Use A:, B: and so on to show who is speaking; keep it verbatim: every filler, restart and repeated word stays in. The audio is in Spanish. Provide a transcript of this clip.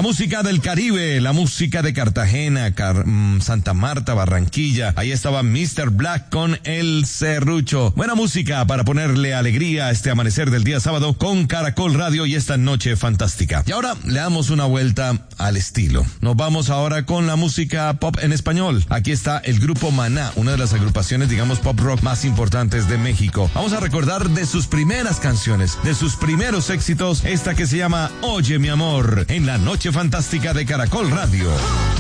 A: música del Caribe, la música de Cartagena, Car- Santa Marta, Barranquilla. Ahí estaba mister Black con El Serrucho. Buena música para ponerle alegría a este amanecer del día sábado con Caracol Radio y esta noche fantástica. Y ahora le damos una vuelta al estilo. Nos vamos ahora con la música pop en español. Aquí está el grupo Maná, una de las agrupaciones, digamos, pop rock más importantes de México. Vamos a recordar de sus primeras canciones, de sus primeros éxitos, esta que se llama Oye mi amor, en la noche fantástica de Caracol Radio.